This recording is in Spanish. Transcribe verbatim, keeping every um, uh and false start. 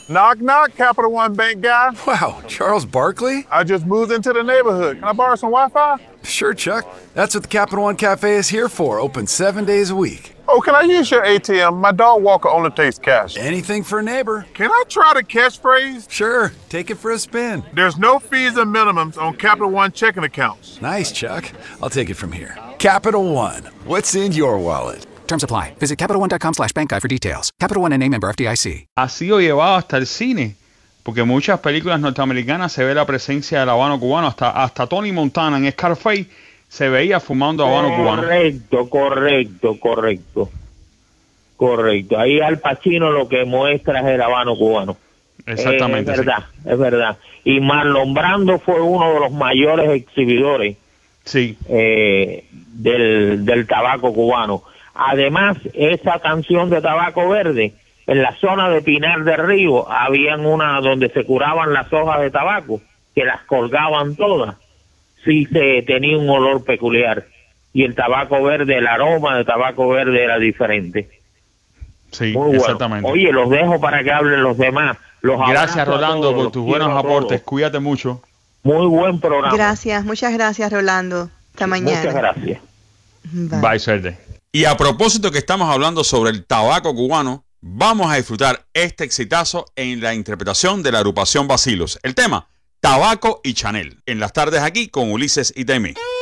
Knock, knock, Capital One Bank guy. Wow, Charles Barkley? I just moved into the neighborhood. Can I borrow some Wi-Fi? Sure, Chuck. That's what the Capital One Cafe is here for, open seven days a week. Oh, can I use your A T M? My dog Walker only takes cash. Anything for a neighbor. Can I try the catchphrase? Sure, take it for a spin. There's no fees and minimums on Capital One checking accounts. Nice, Chuck. I'll take it from here. Capital One, what's in your wallet? Terms apply. Visit CapitalOne.com slash bank guide for details. Capital One N A member F D I C. Ha sido llevado hasta el cine, porque en muchas películas norteamericanas se ve la presencia del habano cubano. Hasta, hasta Tony Montana en Scarface se veía fumando habano cubano. Correcto, correcto, correcto. Correcto. Ahí Al Pacino lo que muestra es el habano cubano. Exactamente. Eh, es verdad, sí. es verdad. Y Marlon Brando fue uno de los mayores exhibidores sí. eh, del, del tabaco cubano. Además, esa canción de Tabaco Verde, en la zona de Pinar del Río, habían una donde se curaban las hojas de tabaco, que las colgaban todas. Sí se tenía un olor peculiar. Y el tabaco verde, el aroma de tabaco verde era diferente. Sí, muy bueno. Exactamente. Oye, los dejo para que hablen los demás. Los gracias, Rolando, por tus buenos aportes. Cuídate mucho. Muy buen programa. Gracias, muchas gracias, Rolando. Hasta mañana. Muchas gracias. Bye, Bye suerte. Y a propósito que estamos hablando sobre el tabaco cubano, vamos a disfrutar este exitazo en la interpretación de la agrupación Bacilos. El tema, Tabaco y Chanel. En las tardes aquí con Ulises y Taimí.